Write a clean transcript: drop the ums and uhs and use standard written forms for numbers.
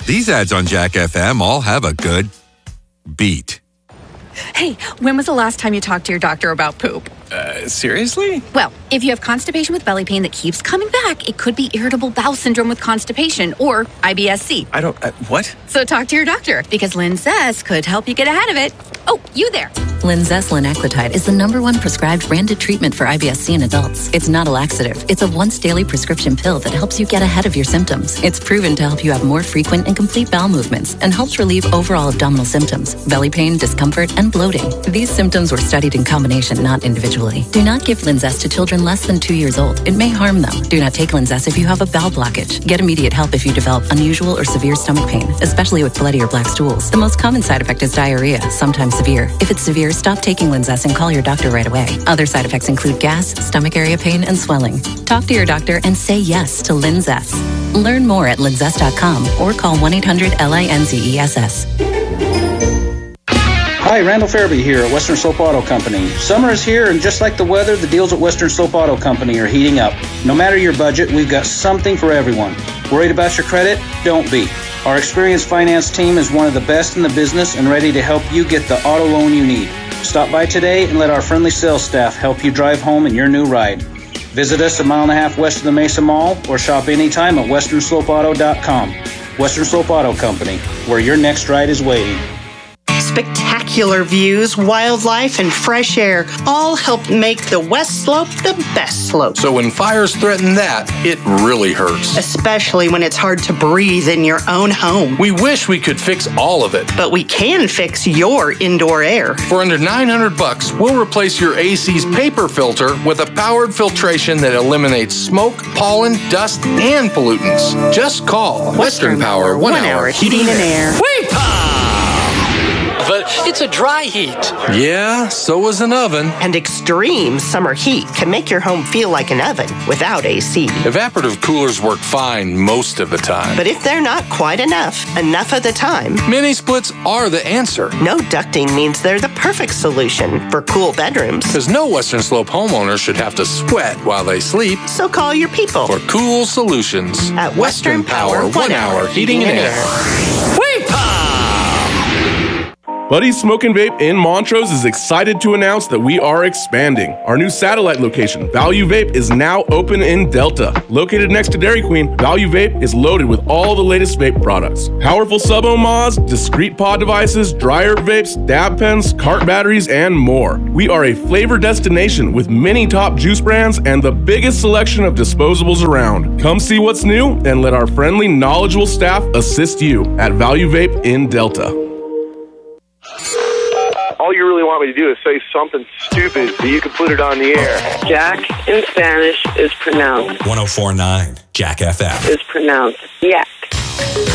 These ads on Jack FM all have a good beat. Hey, when was the last time you talked to your doctor about poop? Seriously? Well, if you have constipation with belly pain that keeps coming back, it could be irritable bowel syndrome with constipation or IBS-C. What? So talk to your doctor because Linzess could help you get ahead of it. Oh, you there. Linzess linaclotide is the #1 prescribed branded treatment for IBS-C in adults. It's not a laxative. It's a once-daily prescription pill that helps you get ahead of your symptoms. It's proven to help you have more frequent and complete bowel movements and helps relieve overall abdominal symptoms, belly pain, discomfort, and bloating. These symptoms were studied in combination, not individually. Do not give Linzess to children less than 2 years old. It may harm them. Do not take Linzess if you have a bowel blockage. Get immediate help if you develop unusual or severe stomach pain, especially with bloody or black stools. The most common side effect is diarrhea, sometimes severe. If it's severe, stop taking Linzess and call your doctor right away. Other side effects include gas, stomach area pain, and swelling. Talk to your doctor and say yes to Linzess. Learn more at linzess.com or call 1-800-LINZESS. Hi, Randall Fairby here at Western Slope Auto Company. Summer is here, and just like the weather, the deals at Western Slope Auto Company are heating up. No matter your budget, we've got something for everyone. Worried about your credit? Don't be. Our experienced finance team is one of the best in the business and ready to help you get the auto loan you need. Stop by today and let our friendly sales staff help you drive home in your new ride. Visit us a mile and a half west of the Mesa Mall or shop anytime at westernslopeauto.com. Western Slope Auto Company, where your next ride is waiting. Spectacular views, wildlife, and fresh air all help make the West Slope the best slope. So when fires threaten that, it really hurts. Especially when it's hard to breathe in your own home. We wish we could fix all of it. But we can fix your indoor air. For under $900, we'll replace your AC's paper filter with a powered filtration that eliminates smoke, pollen, dust, and pollutants. Just call Western Power 1 Hour Heating and Air. But it's a dry heat. Yeah, so is an oven. And extreme summer heat can make your home feel like an oven without AC. Evaporative coolers work fine most of the time. But if they're not quite enough of the time, mini splits are the answer. No ducting means they're the perfect solution for cool bedrooms. Because no Western Slope homeowner should have to sweat while they sleep. So call your people for cool solutions at Western Power 1 Hour Heating and Air. Buddy's Smoke and Vape in Montrose is excited to announce that we are expanding. Our new satellite location, Value Vape, is now open in Delta. Located next to Dairy Queen, Value Vape is loaded with all the latest vape products. Powerful sub-ohm mods, discrete pod devices, dryer vapes, dab pens, cart batteries, and more. We are a flavor destination with many top juice brands and the biggest selection of disposables around. Come see what's new and let our friendly, knowledgeable staff assist you at Value Vape in Delta. All you really want me to do is say something stupid so you can put it on the air. Jack in Spanish is pronounced 104.9 Jack FM is pronounced Yak.